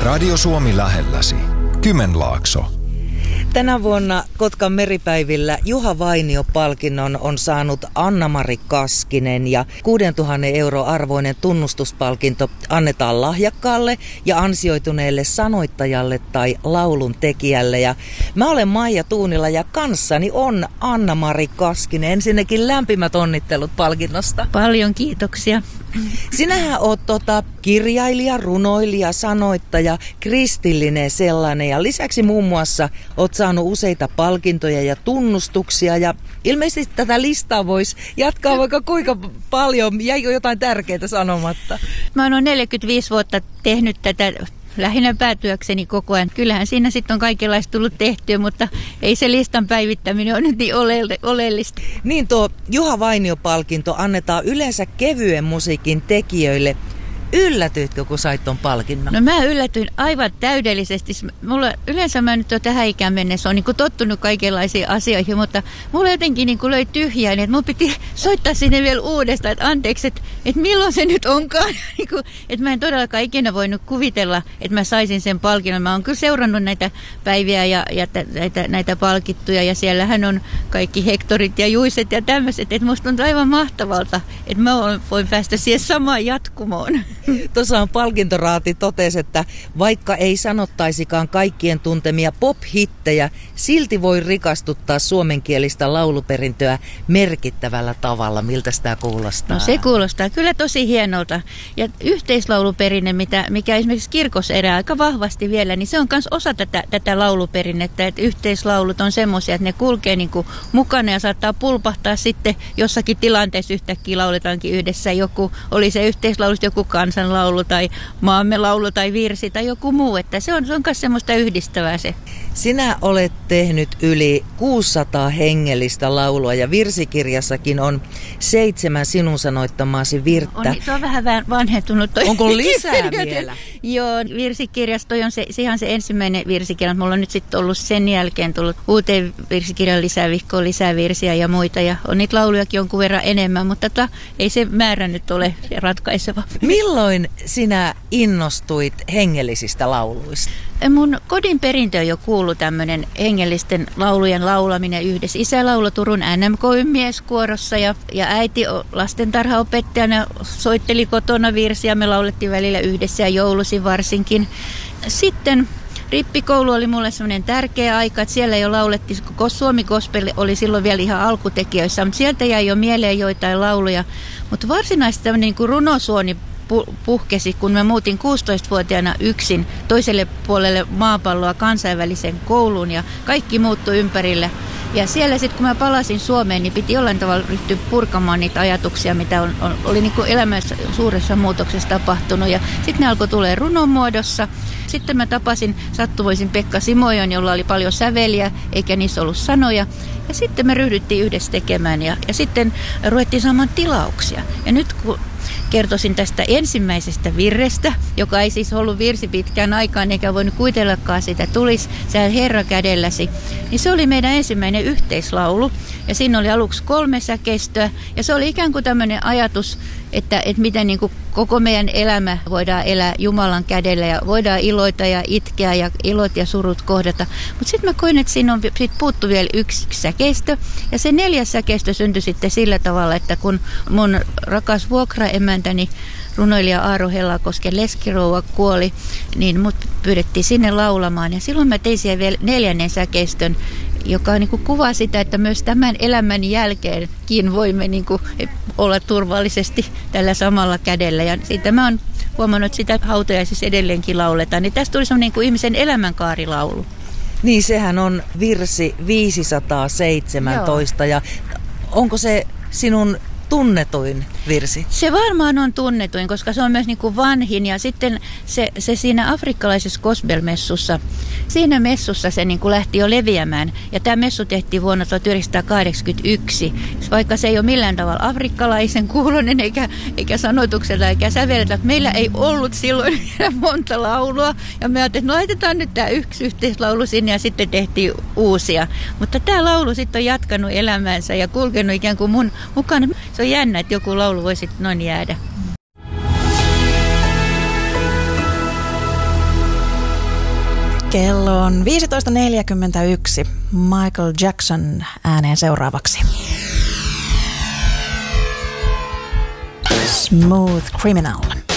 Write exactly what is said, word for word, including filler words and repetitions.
Radio Suomi lähelläsi. Kymenlaakso. Tänä vuonna Kotkan meripäivillä Juha Vainio-palkinnon on saanut Anna-Mari Kaskinen ja kuusituhatta euro arvoinen tunnustuspalkinto annetaan lahjakkaalle ja ansioituneelle sanoittajalle tai laulun tekijälle. Ja mä olen Maija Tuunila ja kanssani on Anna-Mari Kaskinen. Ensinnäkin lämpimät onnittelut palkinnosta. Paljon kiitoksia. Sinähän oot tota, kirjailija, runoilija, sanoittaja, kristillinen sellainen ja lisäksi muun muassa oot saanut useita palkintoja ja tunnustuksia ja ilmeisesti tätä listaa voisi jatkaa vaikka kuinka paljon. Jäikö jotain tärkeää sanomatta? Mä oon neljäkymmentäviisi vuotta tehnyt tätä lähinnä päätyökseni koko ajan. Kyllähän siinä sitten on kaikenlaista tullut tehtyä, mutta ei se listan päivittäminen ole nyt niin ole- oleellista. Niin tuo Juha Vainio-palkinto annetaan yleensä kevyen musiikin tekijöille. Yllätyitkö, kun sait ton palkinnon? No mä yllätyin aivan täydellisesti. Mulla, yleensä mä nyt jo tähän ikään mennessä on niin kuin tottunut kaikenlaisiin asioihin, mutta mulla jotenkin niin kuin löi tyhjää, niin että mun piti soittaa sinne vielä uudestaan, että anteeksi, että, että milloin se nyt onkaan. Niin kuin, että mä en todellakaan ikinä voinut kuvitella, että mä saisin sen palkinnon. Mä oon kyllä seurannut näitä päiviä ja, ja näitä, näitä palkittuja ja siellähän on kaikki hektorit ja juiset ja tämmöiset. Että musta on aivan mahtavalta, että mä voin päästä siihen samaan jatkumoon. Tuossa on palkintoraati totesi, että vaikka ei sanottaisikaan kaikkien tuntemia pop-hittejä, silti voi rikastuttaa suomenkielistä lauluperintöä merkittävällä tavalla. Miltä sitä kuulostaa? No se kuulostaa kyllä tosi hienolta. Ja yhteislauluperinne, mitä, mikä esimerkiksi kirkossa erää aika vahvasti vielä, niin se on myös osa tätä, tätä lauluperinnettä. Että yhteislaulut on semmoisia, että ne kulkee niin kuin mukana ja saattaa pulpahtaa sitten jossakin tilanteessa yhtäkkiä lauletaankin yhdessä joku, oli se yhteislaulu joku kansanlaulu tai maamme laulu tai virsi tai joku muu, että se on, se on myös semmoista yhdistävää se. Sinä olet tehnyt yli kuusisataa hengellistä laulua ja virsikirjassakin on seitsemän sinun sanoittamaasi virttä. On, se on vähän vanhentunut. Toi. Onko lisää vielä? Joo, virsikirjas, toi on se, se ihan se ensimmäinen virsikirja. Mulla on nyt sitten ollut sen jälkeen tullut uuteen virsikirjan lisävihkoon, lisää virsiä ja muita. Ja on niitä laulujakin jonkun verran enemmän, mutta tota, ei se määrä nyt ole ratkaiseva. Milloin sinä innostuit hengellisistä lauluista? Mun kodin perintö on jo kuullut tämmöinen hengellisten laulujen laulaminen yhdessä. Isä lauloi Turun N M K-mieskuorossa ja, ja äiti lastentarhaopettajana soitteli kotona virsiä. Me laulettiin välillä yhdessä ja joulusin varsinkin. Sitten rippikoulu oli mulle semmoinen tärkeä aika, että siellä jo laulettiin, koko Suomi Gospel oli silloin vielä ihan alkutekijöissä, mutta sieltä jäi jo mieleen joitain lauluja. Mutta varsinaisesti tämmöinen niin kuin runosuoni puhkesi, kun mä muutin kuusitoistavuotiaana yksin toiselle puolelle maapalloa kansainväliseen kouluun ja kaikki muuttui ympärille. Ja siellä sitten kun mä palasin Suomeen, niin piti jollain tavalla ryhtyä purkamaan niitä ajatuksia, mitä on, on, oli niin kuin elämässä suuressa muutoksessa tapahtunut. Ja sitten ne alkoi tulee runon muodossa. Sitten mä tapasin sattumoisin Pekka Simojon, jolla oli paljon säveliä, eikä niissä ollut sanoja. Ja sitten me ryhdyttiin yhdessä tekemään ja, ja sitten ruvettiin saamaan tilauksia. Ja nyt kun kertoisin tästä ensimmäisestä virrestä, joka ei siis ollut virsi pitkään aikaan eikä voinut kuitenkaan sitä tulisi, sä Herra kädelläsi, niin se oli meidän ensimmäinen yhteislaulu. Ja siinä oli aluksi kolme säkeistöä ja se oli ikään kuin tämmöinen ajatus, että, että miten niin kuin koko meidän elämä voidaan elää Jumalan kädellä ja voidaan iloita ja itkeä ja ilot ja surut kohdata. Mutta sitten mä koin, että siinä on sit puuttu vielä yksi säkeistö ja se neljäs säkeistö syntyi sitten sillä tavalla, että kun mun rakas vuokraemäntäni runoilija Aaro Hellakosken leskirouva kuoli, niin mut pyydettiin sinne laulamaan ja silloin mä tein siihen vielä neljännen säkeistön, joka niin kuin kuvaa sitä, että myös tämän elämän jälkeenkin voimme niin kuin olla turvallisesti tällä samalla kädellä. Ja siitä mä oon huomannut, että sitä hautajaisissa edelleenkin lauletaan. Niin tästä tuli semmoinen niin kuin ihmisen elämänkaarilaulu. Niin, sehän on virsi viisisataaseitsemäntoista. Joo. Ja onko se sinun tunnetuin virsi? Se varmaan on tunnetuin, koska se on myös niin kuin vanhin ja sitten se, se siinä afrikkalaisessa gospel-messussa, siinä messussa se niin kuin lähti jo leviämään ja tämä messu tehtiin vuonna tuhatyhdeksänsataakahdeksankymmentäyksi, vaikka se ei ole millään tavalla afrikkalaisen kuulonen eikä, eikä sanoituksella eikä säveltä. Meillä ei ollut silloin vielä monta laulua ja me ajattelin, että no laitetaan nyt tämä yksi yhteislaulu sinne ja sitten tehtiin uusia, mutta tämä laulu sitten on jatkanut elämäänsä ja kulkenut ikään kuin mun mukana. Se on jännä, että joku laulu voi sitten noin jäädä. Kello on viisitoista neljäkymmentäyksi. Michael Jackson ääneen seuraavaksi. Smooth Criminal.